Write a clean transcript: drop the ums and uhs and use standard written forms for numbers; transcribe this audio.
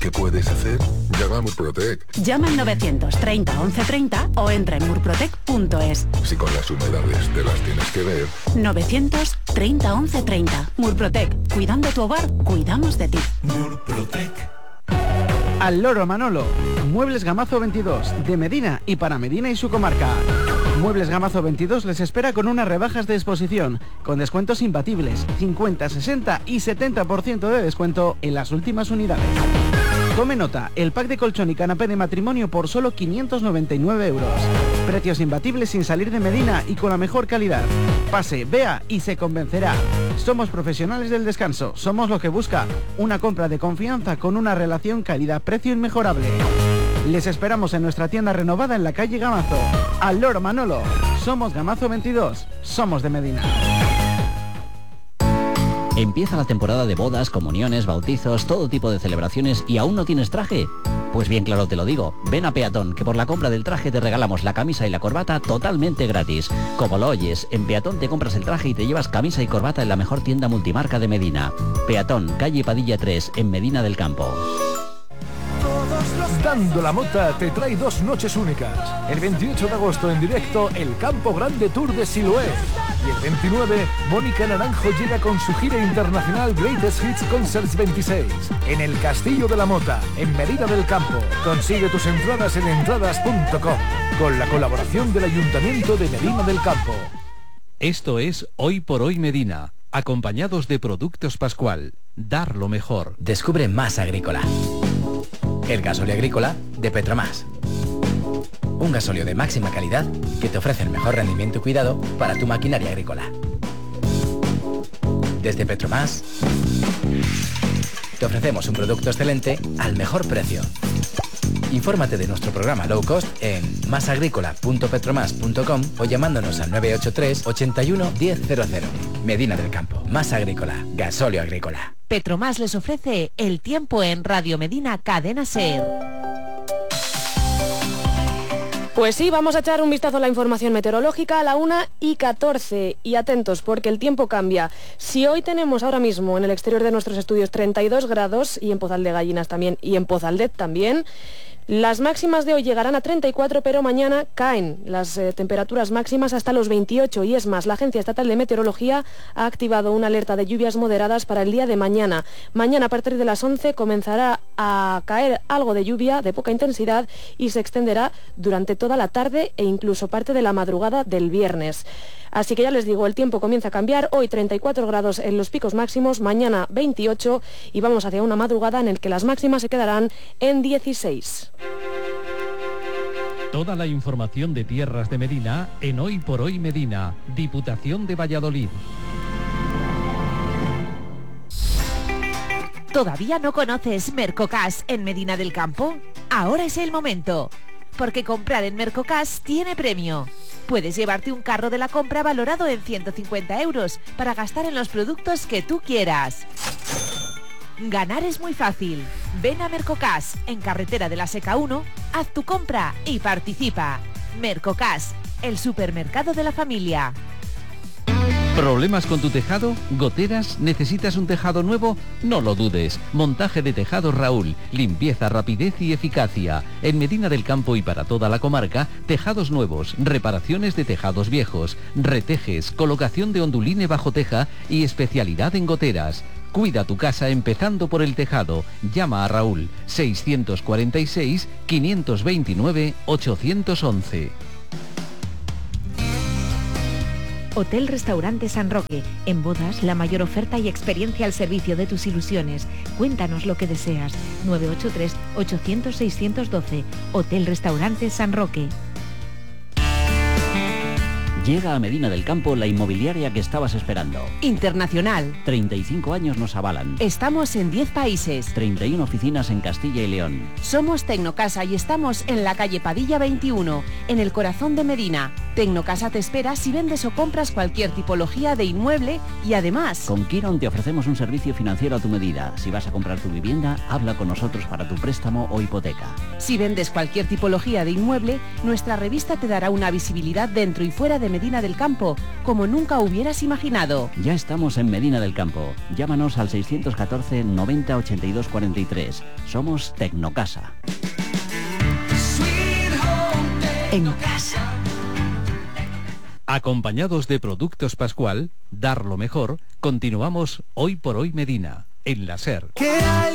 ¿Qué puedes hacer? Llama a Murprotec. Llama al 930 1130 o entra en murprotec.es. Si con las humedades te las tienes que ver. 930 1130. Murprotec. Cuidando tu hogar, cuidamos de ti. Murprotec. Al Loro Manolo. Muebles Gamazo 22, de Medina y para Medina y su comarca. Muebles Gamazo 22 les espera con unas rebajas de exposición, con descuentos imbatibles, 50, 60 y 70% de descuento en las últimas unidades. Tome nota, el pack de colchón y canapé de matrimonio por solo 599 euros. Precios imbatibles sin salir de Medina y con la mejor calidad. Pase, vea y se convencerá. Somos profesionales del descanso, somos lo que busca una compra de confianza con una relación calidad-precio inmejorable. Les esperamos en nuestra tienda renovada en la calle Gamazo. Al Loro Manolo. Somos Gamazo 22. Somos de Medina. Empieza la temporada de bodas, comuniones, bautizos, todo tipo de celebraciones y ¿aún no tienes traje? Pues bien claro te lo digo, ven a Peatón, que por la compra del traje te regalamos la camisa y la corbata totalmente gratis. Como lo oyes, en Peatón te compras el traje y te llevas camisa y corbata en la mejor tienda multimarca de Medina. Peatón, calle Padilla 3, en Medina del Campo. Dando la Mota te trae 2 noches únicas. El 28 de agosto en directo, el Campo Grande Tour de Siloé. Y el 29, Mónica Naranjo llega con su gira internacional Greatest Hits Concerts 26. En el Castillo de la Mota, en Medina del Campo. Consigue tus entradas en entradas.com. Con la colaboración del Ayuntamiento de Medina del Campo. Esto es Hoy por Hoy Medina. Acompañados de Productos Pascual. Dar lo mejor. Descubre Más Agrícola. El gasóleo agrícola de Petromás. Un gasóleo de máxima calidad que te ofrece el mejor rendimiento y cuidado para tu maquinaria agrícola. Desde Petromás te ofrecemos un producto excelente al mejor precio. Infórmate de nuestro programa Low Cost en masagricola.petromas.com o llamándonos al 983 81 1000. Medina del Campo. Más Agrícola. Gasóleo agrícola. Petromás les ofrece el tiempo en Radio Medina Cadena SER. Pues sí, vamos a echar un vistazo a la información meteorológica a la 1:14 y atentos porque el tiempo cambia. Si hoy tenemos ahora mismo en el exterior de nuestros estudios 32 grados y en Pozal de Gallinas también y en Pozaldet también, las máximas de hoy llegarán a 34, pero mañana caen las temperaturas máximas hasta los 28 y es más, la Agencia Estatal de Meteorología ha activado una alerta de lluvias moderadas para el día de mañana. Mañana a partir de las 11 comenzará a caer algo de lluvia de poca intensidad y se extenderá durante toda la tarde e incluso parte de la madrugada del viernes. Así que ya les digo, el tiempo comienza a cambiar, hoy 34 grados en los picos máximos, mañana 28 y vamos hacia una madrugada en la que las máximas se quedarán en 16. Toda la información de Tierras de Medina en Hoy por Hoy Medina, Diputación de Valladolid. ¿Todavía no conoces Mercocas en Medina del Campo? Ahora es el momento, porque comprar en Mercocas tiene premio. Puedes llevarte un carro de la compra valorado en 150 euros para gastar en los productos que tú quieras. Ganar es muy fácil. Ven a Mercocas, en carretera de la Seca 1, haz tu compra y participa. Mercocas, el supermercado de la familia. ¿Problemas con tu tejado? ¿Goteras? ¿Necesitas un tejado nuevo? No lo dudes. Montaje de tejados Raúl. Limpieza, rapidez y eficacia. En Medina del Campo y para toda la comarca, tejados nuevos, reparaciones de tejados viejos, retejes, colocación de onduline bajo teja y especialidad en goteras. Cuida tu casa empezando por el tejado. Llama a Raúl 646 529 811. Hotel Restaurante San Roque. En bodas, la mayor oferta y experiencia al servicio de tus ilusiones. Cuéntanos lo que deseas. 983 800 612. Hotel Restaurante San Roque. Llega a Medina del Campo la inmobiliaria que estabas esperando. Internacional. 35 años nos avalan. Estamos en 10 países. 31 oficinas en Castilla y León. Somos Tecnocasa y estamos en la calle Padilla 21, en el corazón de Medina. Tecnocasa te espera si vendes o compras cualquier tipología de inmueble y además... Con Quiron te ofrecemos un servicio financiero a tu medida. Si vas a comprar tu vivienda, habla con nosotros para tu préstamo o hipoteca. Si vendes cualquier tipología de inmueble, nuestra revista te dará una visibilidad dentro y fuera de Medina del Campo, como nunca hubieras imaginado. Ya estamos en Medina del Campo. Llámanos al 614 90 82 43. Somos Tecnocasa. En casa. Acompañados de Productos Pascual, dar lo mejor, continuamos Hoy por Hoy Medina, en la SER.